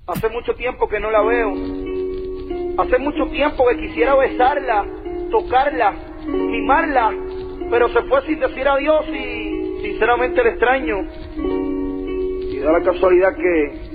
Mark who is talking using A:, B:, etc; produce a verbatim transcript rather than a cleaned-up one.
A: Hace mucho tiempo que no la veo. Hace mucho tiempo que quisiera besarla, tocarla, mimarla, pero se fue sin decir adiós y sinceramente la extraño. Y da la casualidad que